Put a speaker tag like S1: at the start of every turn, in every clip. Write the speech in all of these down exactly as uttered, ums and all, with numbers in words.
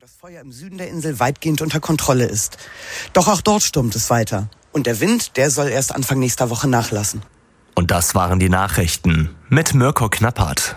S1: das Feuer im Süden der Insel weitgehend unter Kontrolle ist. Doch auch dort stürmt es weiter. Und der Wind, der soll erst Anfang nächster Woche nachlassen.
S2: Und das waren die Nachrichten mit Mirko Knappert.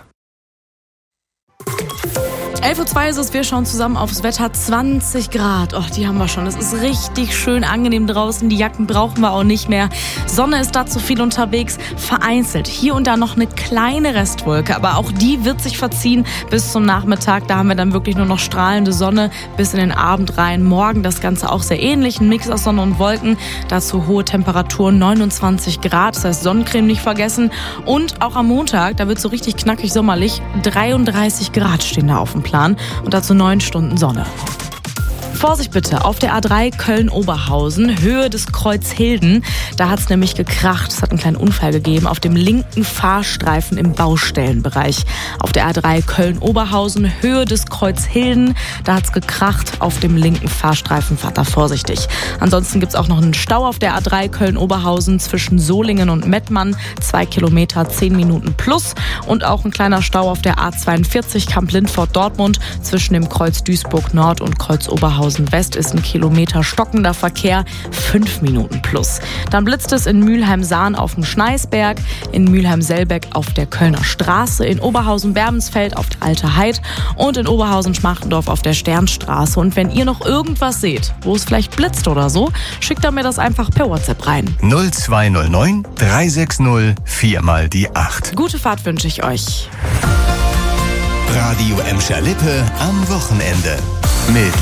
S3: elf Uhr zwei ist es, wir schauen zusammen aufs Wetter. zwanzig Grad, oh, die haben wir schon. Es ist richtig schön angenehm draußen, die Jacken brauchen wir auch nicht mehr. Sonne ist da zu viel unterwegs, vereinzelt. Hier und da noch eine kleine Restwolke, aber auch die wird sich verziehen bis zum Nachmittag. Da haben wir dann wirklich nur noch strahlende Sonne bis in den Abend rein. Morgen das Ganze auch sehr ähnlich, ein Mix aus Sonne und Wolken. Dazu hohe Temperaturen, neunundzwanzig Grad, das heißt Sonnencreme nicht vergessen. Und auch am Montag, da wird es so richtig knackig sommerlich, dreiunddreißig Grad stehen da auf dem Plan. Und dazu neun Stunden Sonne. Vorsicht bitte, auf der A drei Köln-Oberhausen, Höhe des Kreuzhilden. Da hat es nämlich gekracht. Es hat einen kleinen Unfall gegeben auf dem linken Fahrstreifen im Baustellenbereich. Auf der A drei Köln-Oberhausen, Höhe des Kreuzhilden. Da hat es gekracht auf dem linken Fahrstreifen. Fahrt da vorsichtig. Ansonsten gibt es auch noch einen Stau auf der A drei Köln-Oberhausen zwischen Solingen und Mettmann. Zwei Kilometer, zehn Minuten plus. Und auch ein kleiner Stau auf der A zweiundvierzig Kamp-Lindfort-Dortmund zwischen dem Kreuz Duisburg-Nord und Kreuz Oberhausen West ist ein Kilometer stockender Verkehr, fünf Minuten plus. Dann blitzt es in Mülheim-Sahn auf dem Schneisberg, in Mülheim-Selbeck auf der Kölner Straße, in Oberhausen-Bermensfeld auf der Alte Heid und in Oberhausen-Schmachtendorf auf der Sternstraße. Und wenn ihr noch irgendwas seht, wo es vielleicht blitzt oder so, schickt ihr mir das einfach per WhatsApp rein.
S4: null zwei null neun drei sechs null vier mal die acht.
S3: Gute Fahrt wünsche ich euch.
S4: Radio Emscher Lippe am Wochenende. Mit